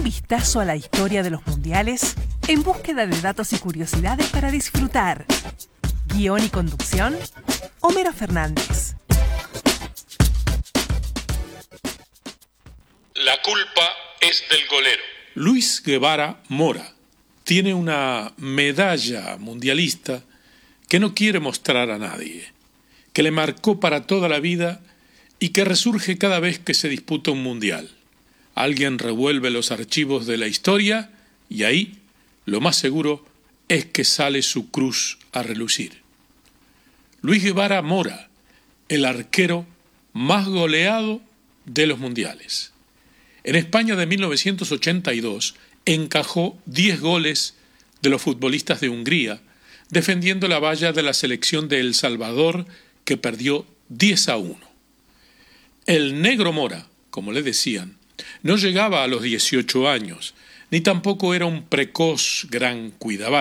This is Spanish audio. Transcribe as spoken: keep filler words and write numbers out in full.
un vistazo a la historia de los mundiales en búsqueda de datos y curiosidades para disfrutar. Guión y conducción, Homero Fernández. La culpa es del golero. Luis Guevara Mora tiene una medalla mundialista que no quiere mostrar a nadie, que le marcó para toda la vida y que resurge cada vez que se disputa un mundial. Alguien revuelve los archivos de la historia y ahí, lo más seguro, es que sale su cruz a relucir. Luis Guevara Mora, el arquero más goleado de los mundiales. En España de mil novecientos ochenta y dos encajó diez goles de los futbolistas de Hungría, defendiendo la valla de la selección de El Salvador, que perdió diez a uno. El Negro Mora, como le decían, no llegaba a los dieciocho años, ni tampoco era un precoz gran cuidavalla.